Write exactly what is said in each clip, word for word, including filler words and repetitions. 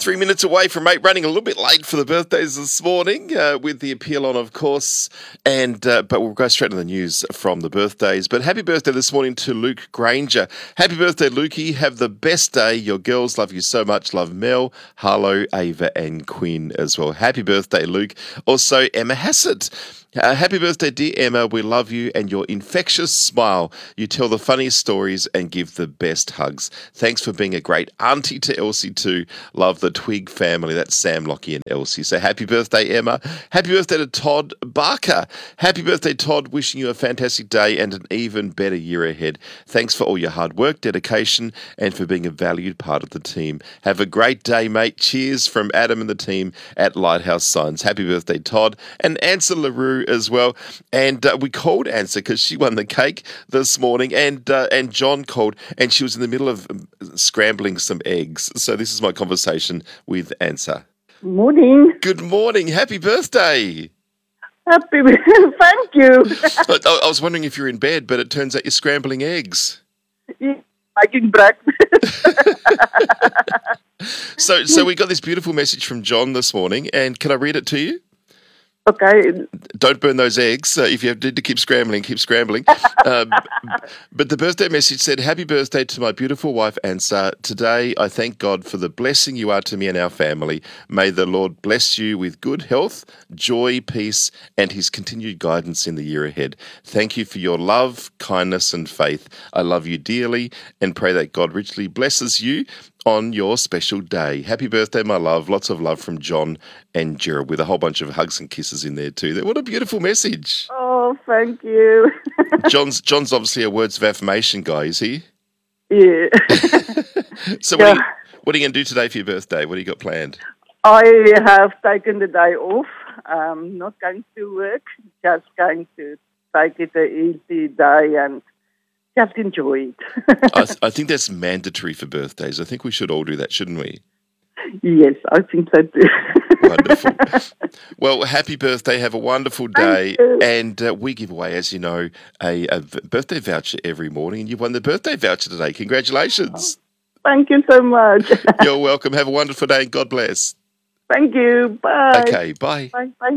Three minutes away from eight, running a little bit late for the birthdays this morning uh, with the appeal on, of course. And uh, but we'll go straight to the news from the birthdays. But happy birthday this morning to Luke Granger. Happy birthday, Lukey. Have the best day. Your girls love you so much. Love Mel, Harlow, Ava and Quinn as well. Happy birthday, Luke. Also, Emma Hassett. Uh, happy birthday, dear Emma. We love you and your infectious smile. You tell the funniest stories and give the best hugs. Thanks for being a great auntie to Elsie too. Love the Twig family. That's Sam, Lockie and Elsie. So happy birthday, Emma. Happy birthday to Todd Barker. Happy birthday, Todd. Wishing you a fantastic day and an even better year ahead. Thanks for all your hard work, dedication, and for being a valued part of the team. Have a great day, mate. Cheers from Adam and the team at Lighthouse Signs. Happy birthday, Todd. And Answer LaRue as well. And uh, we called Answer because she won the cake this morning, and uh, and John called, and she was in the middle of um, scrambling some eggs. So this is my conversation with Answer. Morning. Good morning. Happy birthday. Happy Thank you. I, I was wondering if you're in bed, but it turns out you're scrambling eggs. Yeah, making breakfast. so, so we got this beautiful message from John this morning, and can I read it to you? Okay. Don't burn those eggs. Uh, if you have to keep scrambling, keep scrambling. Um, but the birthday message said, happy birthday to my beautiful wife, Ansar. Today, I thank God for the blessing you are to me and our family. May the Lord bless you with good health, joy, peace, and his continued guidance in the year ahead. Thank you for your love, kindness, and faith. I love you dearly and pray that God richly blesses you on your special day. Happy birthday, my love. Lots of love from John and Gerald, with a whole bunch of hugs and kisses in there too. What a beautiful message. Oh, thank you. John's John's obviously a words of affirmation guy, is he? Yeah. So what, yeah. Are you, what are you going to do today for your birthday? What do you got planned? I have taken the day off. I'm not going to work, just going to take it an easy day and just enjoy it. I, th- I think that's mandatory for birthdays. I think we should all do that, shouldn't we? Yes, I think so too. Wonderful. Well, happy birthday. Have a wonderful day. And uh, we give away, as you know, a, a birthday voucher every morning. And you won the birthday voucher today. Congratulations. Thank you so much. You're welcome. Have a wonderful day and God bless. Thank you. Bye. Okay, bye. Bye. Bye.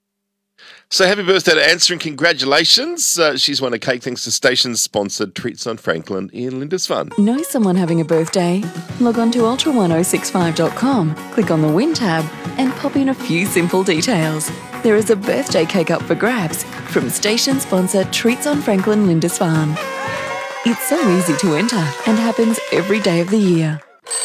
So happy birthday to Answer and congratulations. Uh, she's won a cake thanks to station-sponsored Treats on Franklin in Lindisfarne. Know someone having a birthday? Log on to ultra ten sixty-five dot com, click on the Win tab and pop in a few simple details. There is a birthday cake up for grabs from station-sponsored Treats on Franklin Lindisfarne. It's so easy to enter and happens every day of the year.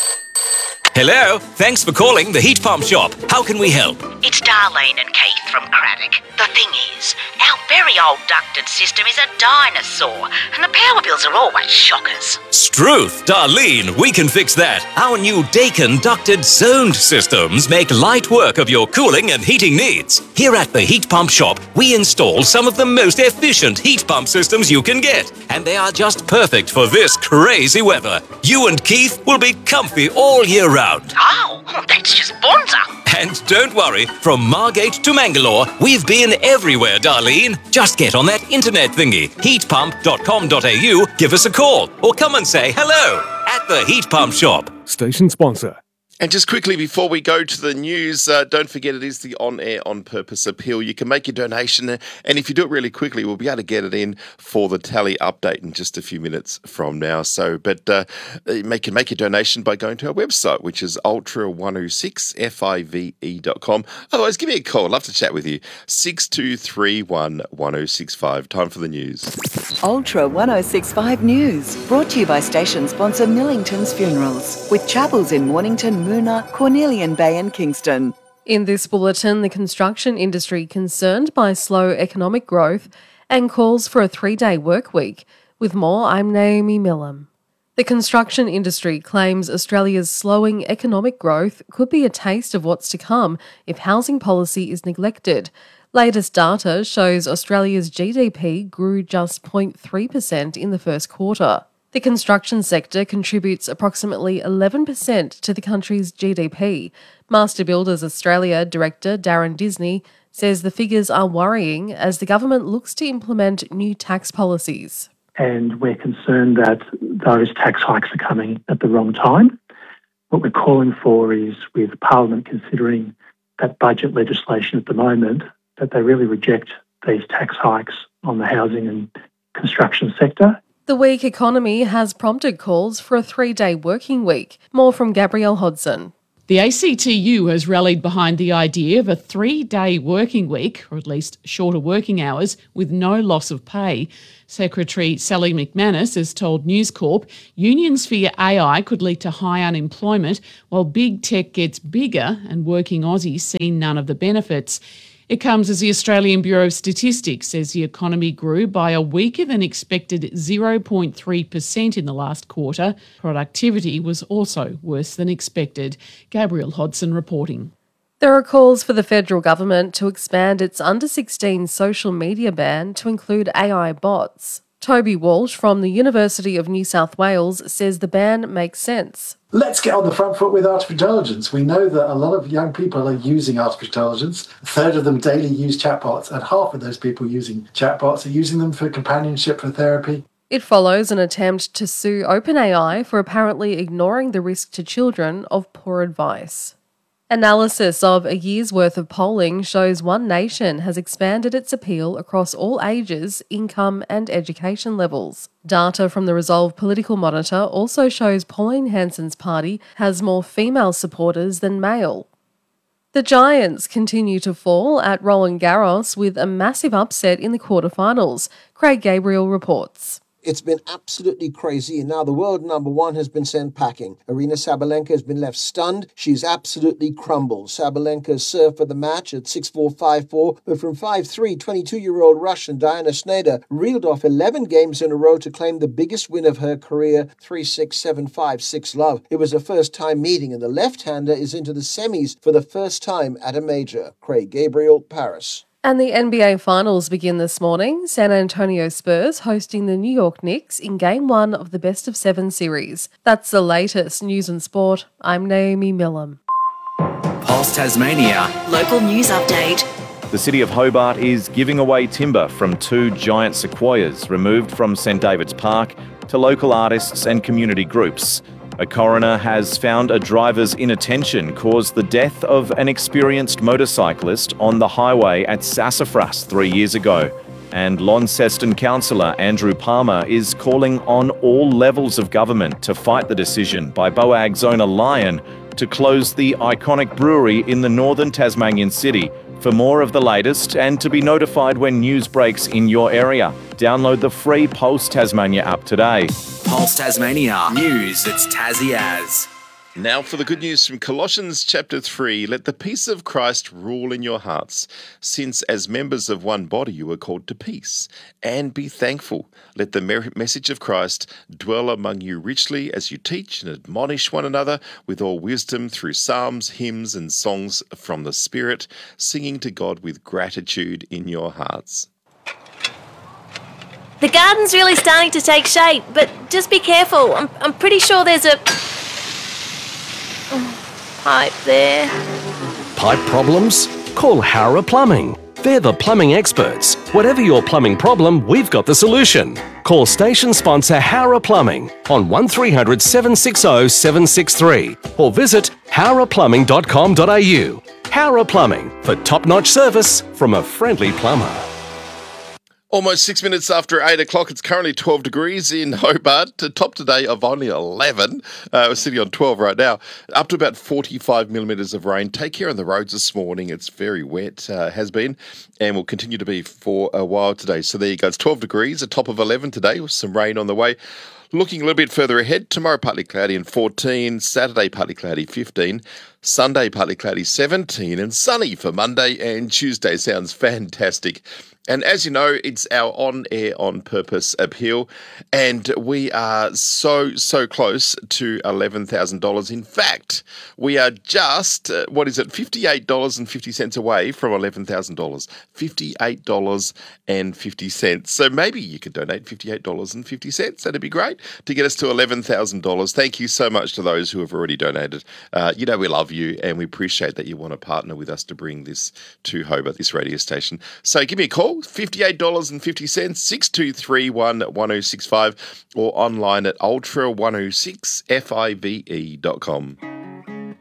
Hello, thanks for calling the Heat Pump Shop. How can we help? It's Darlene and Keith from Craddock. The thing is, our very old ducted system is a dinosaur, and the power bills are always shockers. Struth, Darlene, we can fix that. Our new Dakin ducted zoned systems make light work of your cooling and heating needs. Here at the Heat Pump Shop, we install some of the most efficient heat pump systems you can get, and they are just perfect for this crazy weather. You and Keith will be comfy all year round. Oh, that's just bonza. And don't worry, from Margate to Mangalore, we've been everywhere, Darlene. Just get on that internet thingy, heat pump dot com dot a u, give us a call, or come and say hello at the Heat Pump Shop. Station sponsor. And just quickly before we go to the news, uh, don't forget it is the On Air On Purpose appeal. You can make your donation, and if you do it really quickly, we'll be able to get it in for the tally update in just a few minutes from now. So, but uh, you can make your donation by going to our website, which is ultra one oh six five dot com. Otherwise, give me a call. I'd love to chat with you. six two three one one oh six five. Time for the news. Ultra ten sixty-five News, brought to you by station sponsor Millington's Funerals, with chapels in Mornington, Moona, Cornelian Bay and Kingston. In this bulletin, the construction industry concerned by slow economic growth and calls for a three-day work week. With more, I'm Naomi Millam. The construction industry claims Australia's slowing economic growth could be a taste of what's to come if housing policy is neglected. Latest data shows Australia's G D P grew just zero point three percent in the first quarter. The construction sector contributes approximately eleven percent to the country's G D P. Master Builders Australia Director Darren Disney says the figures are worrying as the government looks to implement new tax policies. And we're concerned that those tax hikes are coming at the wrong time. What we're calling for is, with Parliament considering that budget legislation at the moment, that they really reject these tax hikes on the housing and construction sector. The weak economy has prompted calls for a three-day working week. More from Gabrielle Hodson. The A C T U has rallied behind the idea of a three-day working week, or at least shorter working hours, with no loss of pay. Secretary Sally McManus has told News Corp unions fear A I could lead to high unemployment, while big tech gets bigger and working Aussies see none of the benefits. It comes as the Australian Bureau of Statistics says the economy grew by a weaker than expected zero point three percent in the last quarter. Productivity was also worse than expected. Gabrielle Hodson reporting. There are calls for the federal government to expand its under sixteen social media ban to include A I bots. Toby Walsh from the University of New South Wales says the ban makes sense. Let's get on the front foot with artificial intelligence. We know that a lot of young people are using artificial intelligence. A third of them daily use chatbots, and half of those people using chatbots are using them for companionship, for therapy. It follows an attempt to sue OpenAI for apparently ignoring the risk to children of poor advice. Analysis of a year's worth of polling shows One Nation has expanded its appeal across all ages, income and education levels. Data from the Resolve Political Monitor also shows Pauline Hanson's party has more female supporters than male. The Giants continue to fall at Roland Garros with a massive upset in the quarterfinals. Craig Gabriel reports. It's been absolutely crazy, and now the world number one has been sent packing. Aryna Sabalenka has been left stunned. She's absolutely crumbled. Sabalenka served for the match at six four, five four, but from five three, twenty-two-year-old Russian Diana Snyder reeled off eleven games in a row to claim the biggest win of her career, three six, seven five, six love. It was a first-time meeting, and the left-hander is into the semis for the first time at a major. Craig Gabriel, Paris. And the N B A Finals begin this morning. San Antonio Spurs hosting the New York Knicks in Game one of the Best of Seven series. That's the latest news and sport. I'm Naomi Millam. Pulse Tasmania. Local news update. The City of Hobart is giving away timber from two giant sequoias removed from St David's Park to local artists and community groups. A coroner has found a driver's inattention caused the death of an experienced motorcyclist on the highway at Sassafras three years ago. And Launceston councillor Andrew Palmer is calling on all levels of government to fight the decision by BOAG's owner Lion to close the iconic brewery in the northern Tasmanian city. For more of the latest and to be notified when news breaks in your area, download the free Pulse Tasmania app today. Pulse Tasmania. News that's Tassie as. Now for the good news from Colossians chapter three. Let the peace of Christ rule in your hearts, since as members of one body you are called to peace. And be thankful. Let the mer- message of Christ dwell among you richly as you teach and admonish one another with all wisdom through psalms, hymns and songs from the Spirit, singing to God with gratitude in your hearts. The garden's really starting to take shape, but just be careful. I'm, I'm pretty sure there's a pipe there. Pipe problems? Call Howrah Plumbing. They're the plumbing experts. Whatever your plumbing problem, we've got the solution. Call station sponsor Howrah Plumbing on one three hundred, seven six zero, seven six three or visit howrah plumbing dot com dot a u. Howrah Plumbing, for top-notch service from a friendly plumber. Almost six minutes after eight o'clock, it's currently twelve degrees in Hobart. To top today of only eleven. Uh, we're sitting on twelve right now. Up to about forty-five millimetres of rain. Take care on the roads this morning. It's very wet, uh, has been, and will continue to be for a while today. So there you go. It's twelve degrees, a top of eleven today with some rain on the way. Looking a little bit further ahead, tomorrow partly cloudy and fourteen, Saturday partly cloudy fifteen, Sunday partly cloudy seventeen, and sunny for Monday and Tuesday. Sounds fantastic. And as you know, it's our on-air, on-purpose appeal, and we are so, so close to eleven thousand dollars. In fact, we are just, uh, what is it, fifty-eight dollars and fifty cents away from eleven thousand dollars. fifty-eight dollars and fifty cents. So maybe you could donate fifty-eight dollars and fifty cents. That'd be great to get us to eleven thousand dollars. Thank you so much to those who have already donated. Uh, you know we love you, and we appreciate that you want to partner with us to bring this to Hobart, this radio station. So give me a call. fifty-eight dollars and fifty cents, six two three one, one oh six five, or online at ultra one oh six five dot com.